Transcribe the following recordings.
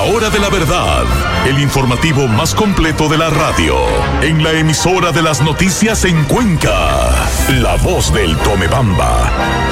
hora de la verdad, el informativo más completo de la radio, en la emisora de las noticias en Cuenca, La Voz del Tomebamba.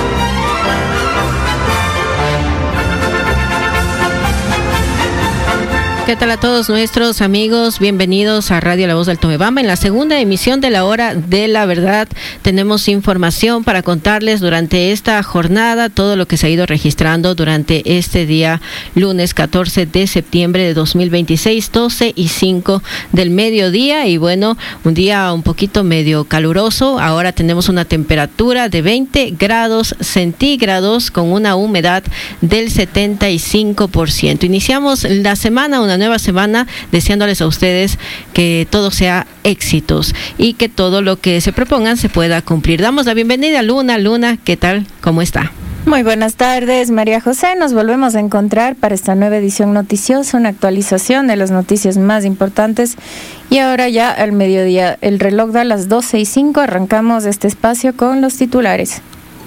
¿Qué tal a todos nuestros amigos? Bienvenidos a Radio La Voz del Tomebamba. En la segunda emisión de la Hora de la Verdad tenemos información para contarles durante esta jornada, todo lo que se ha ido registrando durante este día, lunes 14 de septiembre de 2026, 12:05 del mediodía. Y bueno, un día un poquito medio caluroso. Ahora tenemos una temperatura de 20 grados centígrados con una humedad del 75%. Iniciamos la semana, una nueva semana, deseándoles a ustedes que todo sea éxitos y que todo lo que se propongan se pueda cumplir. Damos la bienvenida a Luna. Luna, ¿qué tal? ¿Cómo está? Muy buenas tardes, María José. Nos volvemos a encontrar para esta nueva edición noticiosa, una actualización de las noticias más importantes. Y ahora ya al mediodía, el reloj da las 12:05. Arrancamos este espacio con los titulares.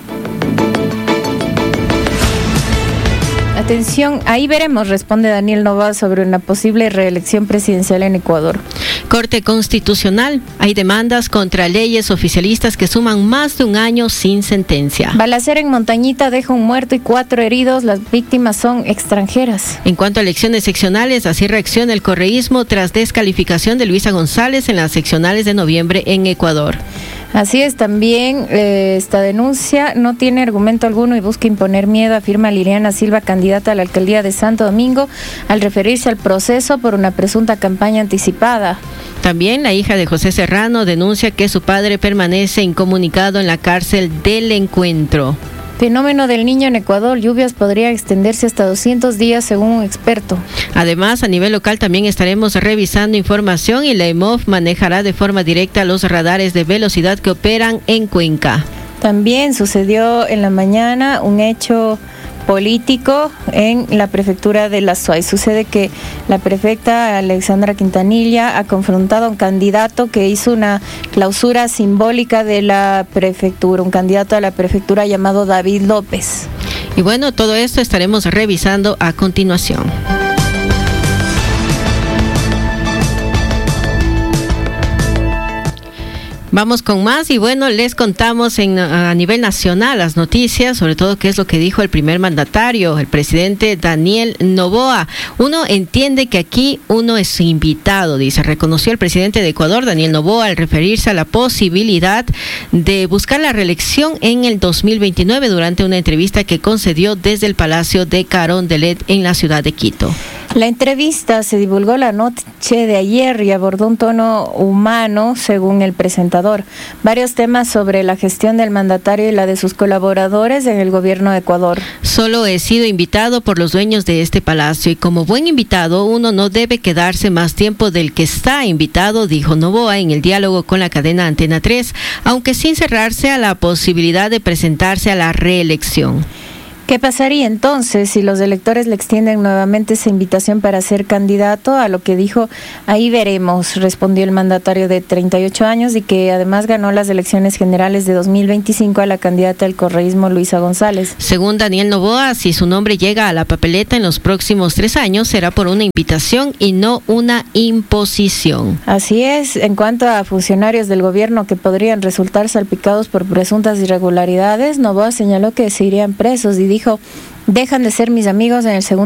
Atención, ahí veremos, responde Daniel Noboa sobre una posible reelección presidencial en Ecuador. Corte Constitucional. Hay demandas contra leyes oficialistas que suman más de un año sin sentencia. Balacera en Montañita deja un muerto y 4 heridos. Las víctimas son extranjeras. En cuanto a elecciones seccionales, así reacciona el correísmo tras descalificación de Luisa González en las seccionales de noviembre en Ecuador. Así es, también esta denuncia no tiene argumento alguno y busca imponer miedo, afirma Liliana Silva, candidata a la alcaldía de Santo Domingo, al referirse al proceso por una presunta campaña anticipada. También la hija de José Serrano denuncia que su padre permanece incomunicado en la cárcel del Encuentro. Fenómeno del Niño en Ecuador, lluvias podrían extenderse hasta 200 días según un experto. Además, a nivel local también estaremos revisando información y la EMOF manejará de forma directa los radares de velocidad que operan en Cuenca. También sucedió en la mañana un hecho político en la prefectura de La Suay. Sucede que la prefecta Alexandra Quintanilla ha confrontado a un candidato que hizo una clausura simbólica de la prefectura, un candidato a la prefectura llamado David López. Y bueno, todo esto estaremos revisando a continuación. Vamos con más y bueno, les contamos a nivel nacional las noticias, sobre todo qué es lo que dijo el primer mandatario, el presidente Daniel Noboa. Uno entiende que aquí uno es invitado, dice, reconoció el presidente de Ecuador, Daniel Noboa, al referirse a la posibilidad de buscar la reelección en el 2029 durante una entrevista que concedió desde el Palacio de Carondelet en la ciudad de Quito. La entrevista se divulgó la noche de ayer y abordó un tono humano, según el presentador. Varios temas sobre la gestión del mandatario y la de sus colaboradores en el gobierno de Ecuador. Solo he sido invitado por los dueños de este palacio y como buen invitado uno no debe quedarse más tiempo del que está invitado, dijo Noboa en el diálogo con la cadena Antena 3, aunque sin cerrarse a la posibilidad de presentarse a la reelección. ¿Qué pasaría entonces si los electores le extienden nuevamente esa invitación para ser candidato? A lo que dijo, ahí veremos, respondió el mandatario de 38 años y que además ganó las elecciones generales de 2025 a la candidata del correísmo Luisa González. Según Daniel Noboa, si su nombre llega a la papeleta en los próximos 3 años, será por una invitación y no una imposición. Así es. En cuanto a funcionarios del gobierno que podrían resultar salpicados por presuntas irregularidades, Noboa señaló que se irían presos y dijo, dejan de ser mis amigos en el segundo